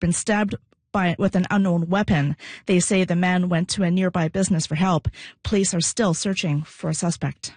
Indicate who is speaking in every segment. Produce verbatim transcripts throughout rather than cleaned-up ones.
Speaker 1: been stabbed by with an unknown weapon. They say the man went to a nearby business for help. Police are still searching for a suspect.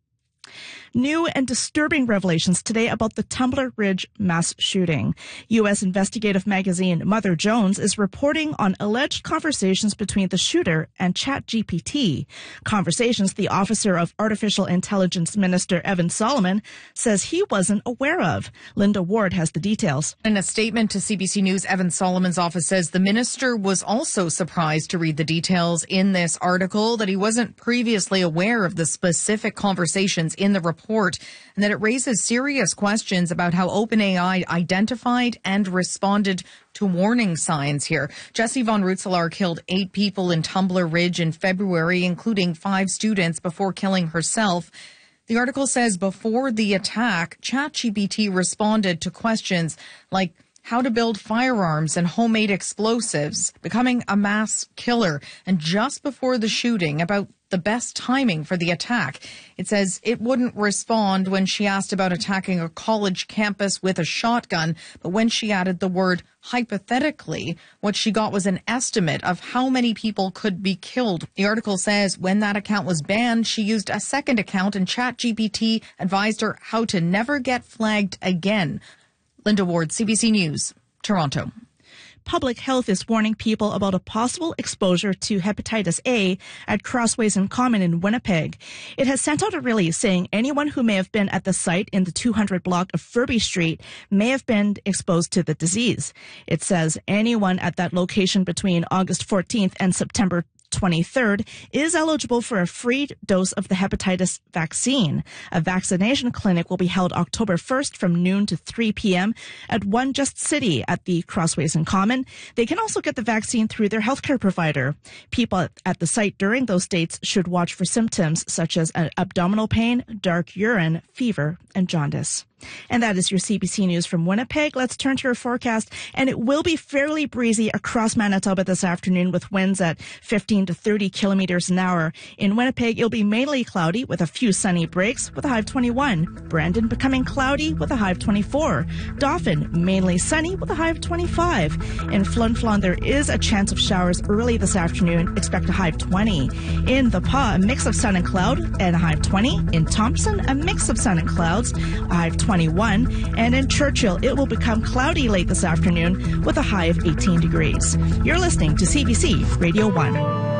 Speaker 1: New and disturbing revelations today about the Tumbler Ridge mass shooting. U S investigative magazine Mother Jones is reporting on alleged conversations between the shooter and ChatGPT. Conversations the Officer of Artificial Intelligence Minister Evan Solomon says he wasn't aware of. Linda Ward has the details.
Speaker 2: In a statement to C B C News, Evan Solomon's office says the minister was also surprised to read the details in this article, that he wasn't previously aware of the specific conversations in the report. Report, and that it raises serious questions about how OpenAI identified and responded to warning signs here. Jesse Von Rutselaar killed eight people in Tumbler Ridge in February, including five students, before killing herself. The article says before the attack, ChatGPT responded to questions like how to build firearms and homemade explosives, becoming a mass killer, and just before the shooting, about the best timing for the attack. It says it wouldn't respond when she asked about attacking a college campus with a shotgun, but when she added the word hypothetically, what she got was an estimate of how many people could be killed. The article says when that account was banned, she used a second account, and ChatGPT advised her how to never get flagged again. Linda Ward, C B C News, Toronto.
Speaker 1: Public Health is warning people about a possible exposure to hepatitis A at Crossways and Common in Winnipeg. It has sent out a release saying anyone who may have been at the site in the two hundred block of Furby Street may have been exposed to the disease. It says anyone at that location between August fourteenth and September twenty-third is eligible for a free dose of the hepatitis vaccine. A vaccination clinic will be held October first from noon to three p.m. at One Just City at the Crossways and Common. They can also get the vaccine through their healthcare provider. People at the site during those dates should watch for symptoms such as abdominal pain, dark urine, fever, and jaundice. And that is your C B C News from Winnipeg. Let's turn to your forecast. And it will be fairly breezy across Manitoba this afternoon with winds at fifteen to thirty kilometers an hour. In Winnipeg, it'll be mainly cloudy with a few sunny breaks with a high of twenty-one. Brandon becoming cloudy with a high of twenty-four. Dauphin mainly sunny with a high of twenty-five. In Flin Flon, there is a chance of showers early this afternoon. Expect a high of twenty. In The Pas, a mix of sun and cloud and a high of twenty. In Thompson, a mix of sun and clouds, a high of twenty-one, and in Churchill it will become cloudy late this afternoon with a high of eighteen degrees. You're listening to C B C Radio one.